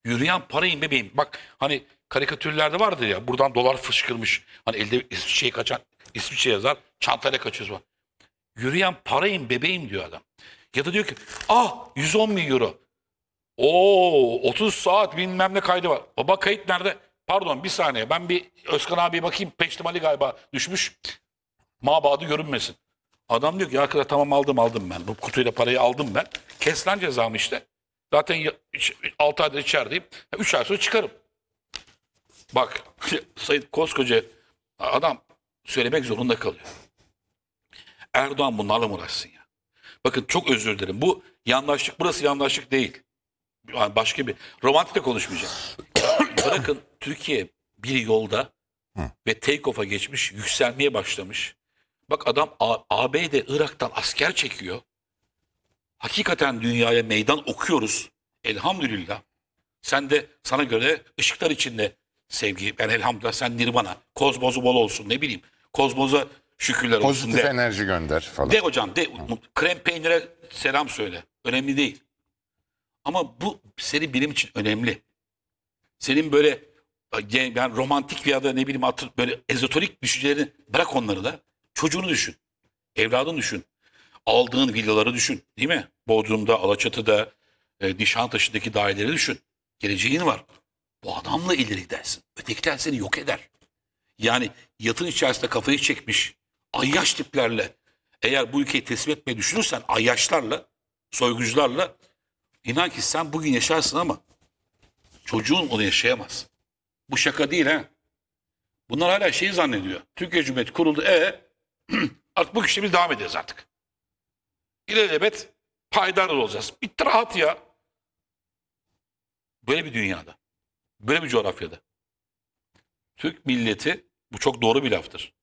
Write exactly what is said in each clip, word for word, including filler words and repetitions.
Yürüyen parayım bebeğim. Bak hani karikatürlerde vardır ya, buradan dolar fışkırmış. Hani elde İsviçre'ye kaçan, İsviçre yazar, çantayla kaçıyoruz var. Yürüyen parayım bebeğim diyor adam. Ya da diyor ki ah yüz on bin euro. Oo otuz saat bilmem ne kaydı var. Baba kayıt nerede? Pardon bir saniye, ben bir Özkan abiye bakayım, peştemali galiba düşmüş. Mabadı görünmesin. Adam diyor ki ya arkadaş tamam aldım aldım ben. Bu kutuyla parayı aldım ben. Kes lan cezamı işte. Zaten altı ayda içerideyim. üç ay sonra çıkarım. Bak Sayın koskoca adam söylemek zorunda kalıyor. Erdoğan bunlarla mı uğraşsın ya? Bakın çok özür dilerim. Bu yandaşlık, burası yandaşlık değil. Yani başka bir romantik de konuşmayacağım. Bırakın Türkiye bir yolda ve take off'a geçmiş, yükselmeye başlamış. Bak adam A- AB'de Irak'tan asker çekiyor. Hakikaten dünyaya meydan okuyoruz. Elhamdülillah. Sen de sana göre ışıklar içinde sevgi. Ben elhamdülillah sen nirvana. Kozmozu bol olsun ne bileyim. Kozmoza şükürler olsun Pozitif de. enerji gönder falan. De hocam de. Krem peynire selam söyle. Önemli değil. Ama bu senin benim için önemli. Senin böyle yani romantik ya da ne bileyim atı- böyle ezoterik düşüncelerini bırak, onları da. Çocuğunu düşün. Evladını düşün. Aldığın villaları düşün. Değil mi? Bodrum'da, Alaçatı'da, e, Nişantaşı'ndaki daireleri düşün. Geleceğin var. Bu adamla ileri gidersin. Ötekiler seni yok eder. Yani yatın içerisinde kafayı çekmiş ayyaş tiplerle eğer bu ülkeyi teslim etmeyi düşünürsen, ayyaşlarla, soygucularla, inan ki sen bugün yaşarsın ama çocuğun onu yaşayamaz. Bu şaka değil ha. Bunlar hala şeyi zannediyor. Türkiye Cumhuriyeti kuruldu. E artık bu işte biz devam edeceğiz artık. İlelebet payidar olacağız. Bitti rahat ya. Böyle bir dünyada, böyle bir coğrafyada Türk milleti, bu çok doğru bir laftır.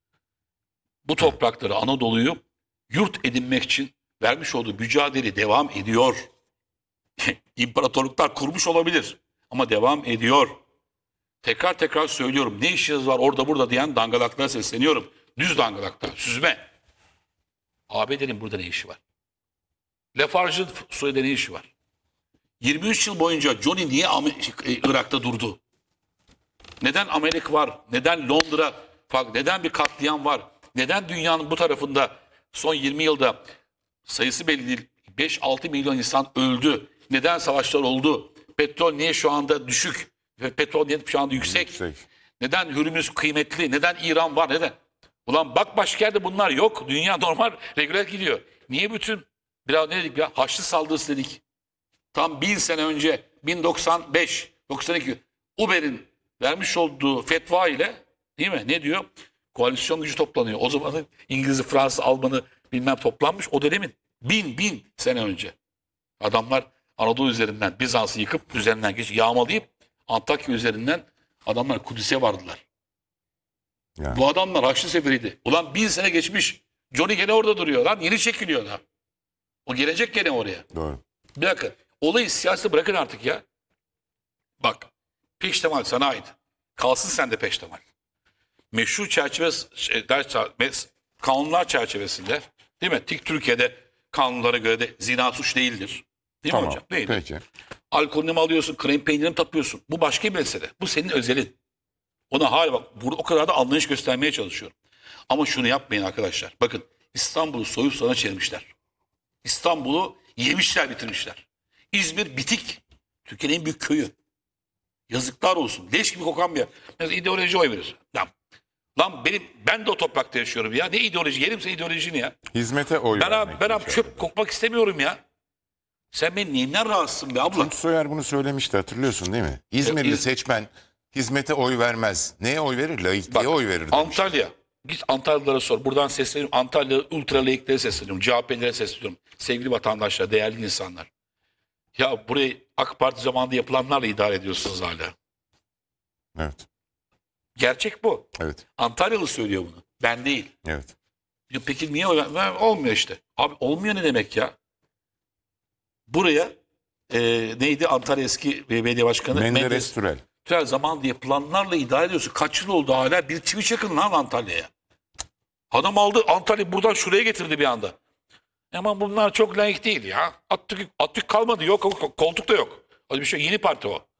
Bu toprakları, Anadolu'yu yurt edinmek için vermiş olduğu mücadele devam ediyor. İmparatorluklar kurmuş olabilir ama devam ediyor. Tekrar tekrar söylüyorum, ne işiniz var orada burada diyen dangalaklara sesleniyorum. Düz dangalaklar, süzme. A B D'nin burada ne işi var? Lafarge'ın Suriye'de ne işi var? yirmi üç yıl boyunca Johnny niye Irak'ta durdu? Neden Amerika var? Neden Londra? Neden bir katliam var? Neden dünyanın bu tarafında son yirmi yılda sayısı belli değil, beş altı milyon insan öldü? Neden savaşlar oldu? Petrol niye şu anda düşük? Ve petrol niye şu anda yüksek? Yüksek. Neden Hürmüz kıymetli? Neden İran var? Neden? Ulan bak başka yerde bunlar yok. Dünya normal, regüler gidiyor. Niye bütün biraz ne dedik ya? Haçlı saldırısı dedik. Tam bin sene önce bin doksan beş doksan iki Uber'in vermiş olduğu fetva ile, değil mi? Ne diyor? Koalisyon gücü toplanıyor. O zamanın İngiliz'i, Fransız, Almanı bilmem toplanmış. O dönemin bin bin sene önce. Adamlar Anadolu üzerinden Bizans'ı yıkıp üzerinden geç yağmalayıp Antakya üzerinden adamlar Kudüs'e vardılar. Yani. Bu adamlar Haçlı Seferi'ydi. Ulan bin sene geçmiş. Johnny gene orada duruyor lan. Yeni çekiliyor lan. O gelecek gene oraya. Doğru. Bir dakika. Olayı siyasete bırakın artık ya. Bak. Peştemal sana ait. Kalsın sende peştemal. Meşru çerçeve şey, ders, mes- kanunlar çerçevesinde, değil mi? Tik Türkiye'de kanunlara göre de zina suç değildir. Değil mi Tamam. hocam? Değildir. Peki. Alkolünü mü alıyorsun, krem peynirini mi tapıyorsun? Bu başka bir mesele. Bu senin özelin. Ona hala bak burada o kadar da anlayış göstermeye çalışıyorum. Ama şunu yapmayın arkadaşlar. Bakın İstanbul'u soyup sana çevirmişler. İstanbul'u yemişler, bitirmişler. İzmir bitik. Türkiye'nin en büyük köyü. Yazıklar olsun. Leş gibi kokan bir yer. Mesela ideoloji oy veriyorsun. Lan, lan benim, ben de o toprakta yaşıyorum ya. Ne ideoloji? Yerimse ideolojini ya. Hizmete oy Ben vermek abi, ben abi için. çöp kokmak istemiyorum ya. Sen beni neyimden rahatsızsın be abla? Tunç Soyer bunu söylemişti, hatırlıyorsun değil mi? İzmirli İz- seçmen hizmete oy vermez. Neye oy verir? Laikliğe Bak, oy verir demiş. Antalya. Git Antalyalılara sor. Buradan sesleniyorum. Antalya ultra laiklere sesleniyorum. C H P'lilere sesleniyorum. Sevgili vatandaşlar, değerli insanlar. Ya burayı AK Parti zamanında yapılanlarla idare ediyorsunuz hala. Evet. Gerçek bu. Evet. Antalyalı söylüyor bunu. Ben değil. Evet. Ya peki niye oy ver- olmuyor işte. Abi olmuyor ne demek ya? Buraya e, neydi Antalya eski belediye başkanı? Menderes Türel. Türel zamanında yapılanlarla idare ediyorsun. Kaç yıl oldu hala? Bir çivi çakın lan Antalya'ya. Adam aldı Antalya buradan şuraya getirdi bir anda. Ama bunlar çok layık değil ya. Atatürk, Atatürk kalmadı, yok koltuk da yok. Öyle bir şey, yeni parti o.